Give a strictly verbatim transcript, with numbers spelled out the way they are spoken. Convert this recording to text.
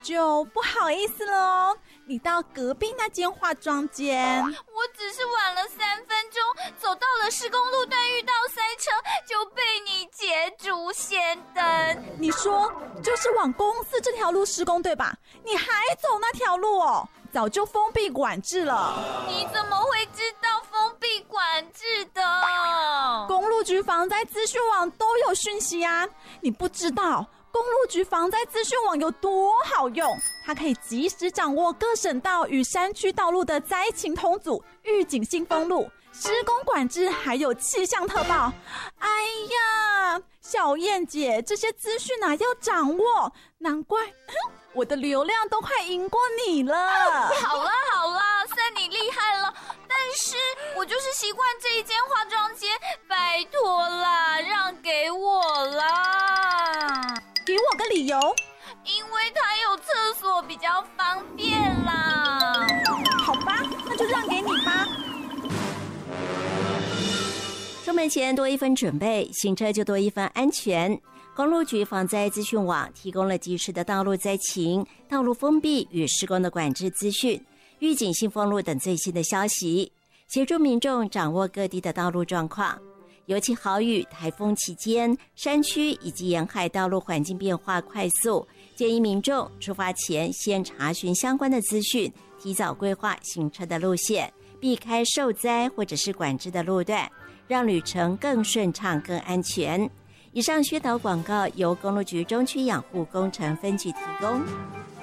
就不好意思了哦，你到隔壁那间化妆间。 我只是晚了三分钟，走到了施工路段，遇到塞车，就被你捷足先登。 你说就是往公司这条路施工对吧？你还走那条路哦？早就封闭管制了。 你怎么会知道封闭管制的？ 公路局防灾资讯网都有讯息啊，你不知道公路局防灾资讯网有多好用，它可以及时掌握各省道与山区道路的灾情通组、预警性封路、施工管制，还有气象特报。哎呀，小燕姐，这些资讯啊要掌握，难怪我的流量都快赢过你了。 好啦好啦，算你厉害了，但是我就是习惯这一间化妆间，拜托啦，让给我啦。 给我个理由。 因为它有厕所比较方便啦。 好吧，那就让给你吧。 出门前多一分准备，行车就多一分安全。公路局防灾资讯网提供了及时的道路灾情、道路封闭与施工的管制资讯、预警性封路等最新的消息，协助民众掌握各地的道路状况。尤其豪雨、台风期间，山区以及沿海道路环境变化快速，建议民众出发前先查询相关的资讯，提早规划行车的路线，避开受灾或者是管制的路段，让旅程更顺畅、更安全。以上宣导广告由公路局中区养护工程分局提供。